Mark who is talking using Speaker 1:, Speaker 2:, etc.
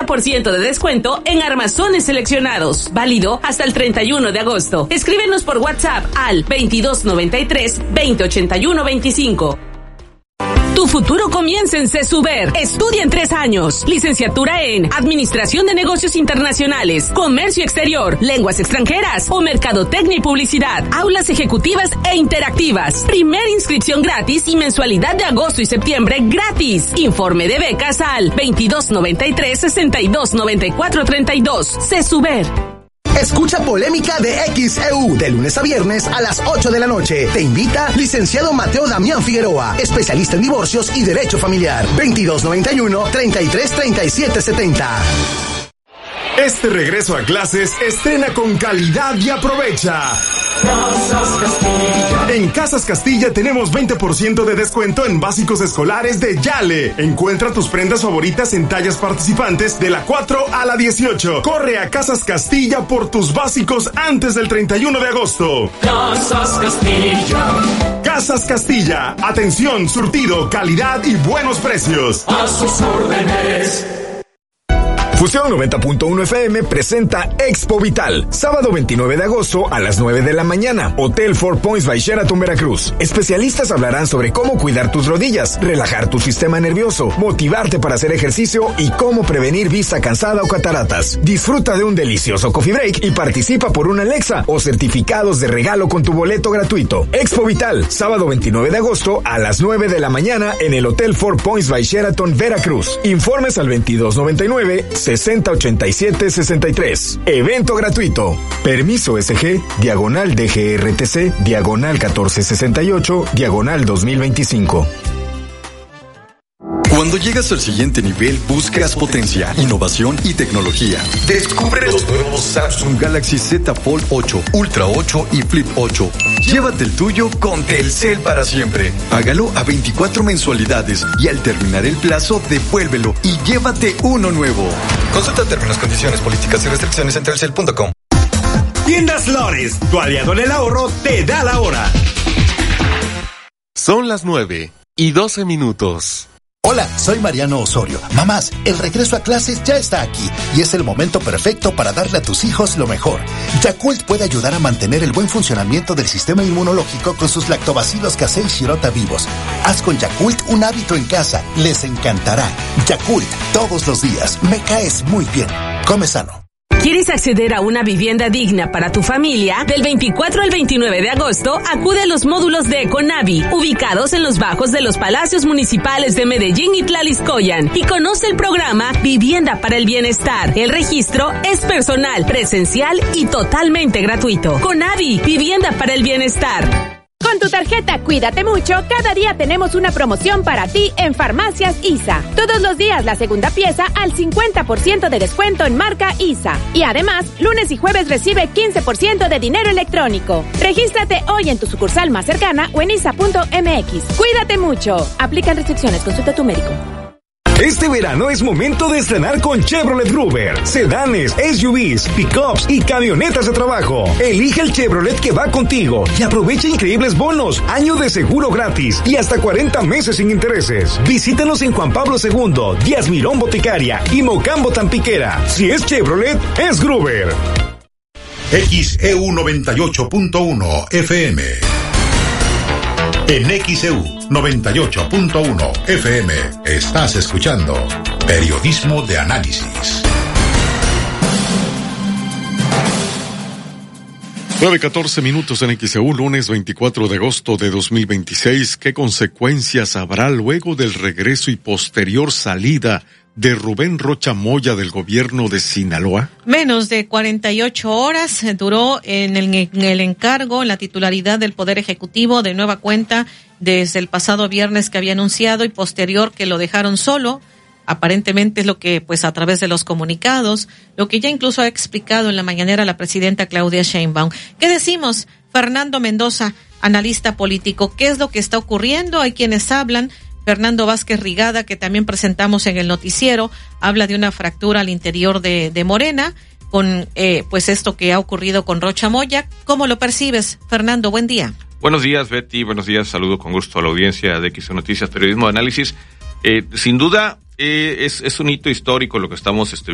Speaker 1: 50% de descuento en armazones seleccionados. Válido hasta el 31 de agosto. Escríbenos por WhatsApp al 2293 2081 25. Tu futuro comienza en CESUBER. Estudia en 3 años. Licenciatura en Administración de Negocios Internacionales, Comercio Exterior, Lenguas Extranjeras o Mercadotecnia y Publicidad. Aulas ejecutivas e interactivas. Primera inscripción gratis y mensualidad de agosto y septiembre gratis. Informe de becas al 2293 6294 32. CESUBER.
Speaker 2: Escucha Polémica de XEU de lunes a viernes a las 8 de la noche. Te invita licenciado Mateo Damián Figueroa, especialista en divorcios y derecho familiar. 2291-333770.
Speaker 3: Este regreso a clases estrena con calidad y aprovecha. Casas Castilla. En Casas Castilla tenemos 20% de descuento en básicos escolares de Yale. Encuentra tus prendas favoritas en tallas participantes de la 4 a la 18. Corre a Casas Castilla por tus básicos antes del 31 de agosto. Casas Castilla. Casas Castilla. Atención, surtido, calidad y buenos precios. A sus órdenes.
Speaker 4: Fusión 90.1 FM presenta Expo Vital, sábado 29 de agosto a las 9 de la mañana, Hotel Four Points by Sheraton, Veracruz. Especialistas hablarán sobre cómo cuidar tus rodillas, relajar tu sistema nervioso, motivarte para hacer ejercicio y cómo prevenir vista cansada o cataratas. Disfruta de un delicioso coffee break y participa por una Alexa o certificados de regalo con tu boleto gratuito. Expo Vital, sábado 29 de agosto a las 9 de la mañana en el Hotel Four Points by Sheraton, Veracruz. Informes al 2299 608763. Evento gratuito. Permiso SG, diagonal DGRTC, diagonal 1468, diagonal 2025.
Speaker 5: Cuando llegas al siguiente nivel, buscas potencia, innovación y tecnología. Descubre los nuevos Samsung Galaxy Z Fold 8, Ultra 8 y Flip 8. Llévate el tuyo con Telcel para siempre. Págalo a 24 mensualidades y al terminar el plazo, devuélvelo y llévate uno nuevo. Consulta términos, condiciones, políticas y restricciones en telcel.com.
Speaker 6: Tiendas Lores, tu aliado en el ahorro, te da la hora.
Speaker 7: Son las 9:12.
Speaker 8: Hola, soy Mariano Osorio. Mamás, el regreso a clases ya está aquí y es el momento perfecto para darle a tus hijos lo mejor. Yakult puede ayudar a mantener el buen funcionamiento del sistema inmunológico con sus lactobacilos casei shirota vivos. Haz con Yakult un hábito en casa, les encantará. Yakult, todos los días, me caes muy bien. Come sano.
Speaker 1: ¿Quieres acceder a una vivienda digna para tu familia? Del 24 al 29 de agosto, acude a los módulos de Econavi, ubicados en los bajos de los palacios municipales de Medellín y Tlaliscoyan, y conoce el programa Vivienda para el Bienestar. El registro es personal, presencial y totalmente gratuito. Conavi, Vivienda para el Bienestar.
Speaker 9: Con tu tarjeta Cuídate Mucho, cada día tenemos una promoción para ti en Farmacias ISA. Todos los días la segunda pieza al 50% de descuento en marca ISA. Y además, lunes y jueves recibe 15% de dinero electrónico. Regístrate hoy en tu sucursal más cercana o en isa.mx. Cuídate mucho. Aplican restricciones, consulta a tu médico.
Speaker 4: Este verano es momento de estrenar con Chevrolet Gruber. Sedanes, SUVs, pickups y camionetas de trabajo. Elige el Chevrolet que va contigo y aprovecha increíbles bonos, año de seguro gratis y hasta 40 meses sin intereses. Visítanos en Juan Pablo II, Díaz Mirón Boticaria y Mocambo Tampiquera. Si es Chevrolet, es Gruber.
Speaker 10: XEU 98.1 FM. En XEU 98.1 FM estás escuchando Periodismo de Análisis.
Speaker 7: 9:14 en XEU, lunes 24 de agosto de 2026. ¿Qué consecuencias habrá luego del regreso y posterior salida de Rubén Rocha Moya del gobierno de Sinaloa?
Speaker 11: Menos de 48 horas duró en el encargo, en la titularidad del Poder Ejecutivo, de nueva cuenta desde el pasado viernes que había anunciado y posterior que lo dejaron solo. Aparentemente es lo que, pues a través de los comunicados, lo que ya incluso ha explicado en la mañanera la presidenta Claudia Sheinbaum. ¿Qué decimos? Fernando Mendoza, analista político, ¿qué es lo que está ocurriendo? Hay quienes hablan. Fernando Vázquez Rigada, que también presentamos en el noticiero, habla de una fractura al interior de Morena, con pues esto que ha ocurrido con Rocha Moya. ¿Cómo lo percibes, Fernando? Buen día.
Speaker 12: Buenos días, Betty. Buenos días. Saludo con gusto a la audiencia de XEU Noticias, Periodismo de Análisis. Sin duda, es un hito histórico lo que estamos